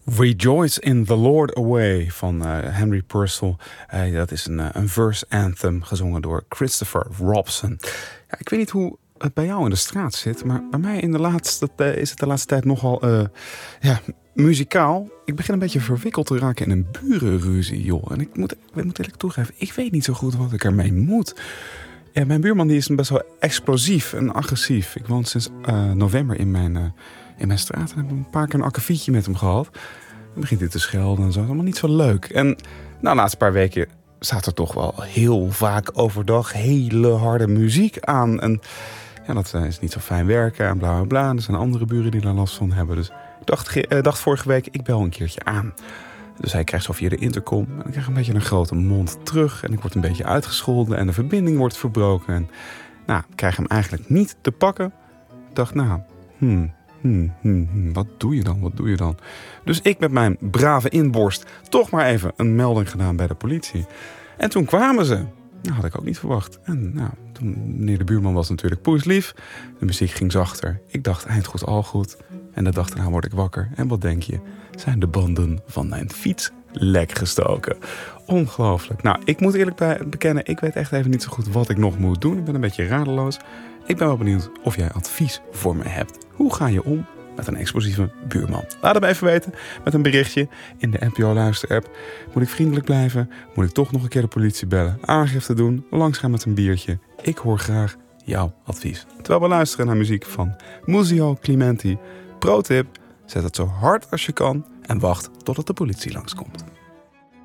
Rejoice in the Lord Away van Henry Purcell. Dat is een verse anthem gezongen door Christopher Robson. Ja, ik weet niet hoe het bij jou in de straat zit, maar bij mij is het de laatste tijd nogal muzikaal. Ik begin een beetje verwikkeld te raken in een burenruzie, joh. En ik moet eerlijk toegeven, ik weet niet zo goed wat ik ermee moet. Ja, mijn buurman die is best wel explosief en agressief. Ik woon sinds november in mijn straat en heb een paar keer een akkefietje met hem gehad. Dan begint hij te schelden en zo. Dat is allemaal niet zo leuk. En de laatste paar weken staat er toch wel heel vaak overdag hele harde muziek aan. En ja, dat is niet zo fijn werken en bla bla bla. Er zijn andere buren die daar last van hebben. Dus ik dacht vorige week, ik bel een keertje aan. Dus hij krijgt zo via de intercom. En ik krijg een beetje een grote mond terug. En ik word een beetje uitgescholden. En de verbinding wordt verbroken. En ik krijg hem eigenlijk niet te pakken. Ik dacht, wat doe je dan? Dus ik met mijn brave inborst toch maar even een melding gedaan bij de politie. En toen kwamen ze. Dat had ik ook niet verwacht. En toen, meneer de buurman was natuurlijk poeslief. De muziek ging zachter. Ik dacht, eind goed, al goed. En de dag daarna word ik wakker. En wat denk je? Zijn de banden van mijn fiets lek gestoken. Ongelooflijk. Ik moet eerlijk bekennen, ik weet echt even niet zo goed wat ik nog moet doen. Ik ben een beetje radeloos. Ik ben wel benieuwd of jij advies voor me hebt. Hoe ga je om met een explosieve buurman? Laat het me even weten met een berichtje in de NPO Luister-app. Moet ik vriendelijk blijven? Moet ik toch nog een keer de politie bellen? Aangifte doen? Langsgaan met een biertje? Ik hoor graag jouw advies. Terwijl we luisteren naar muziek van Muzio Clementi. Pro tip, zet het zo hard als je kan en wacht totdat de politie langskomt.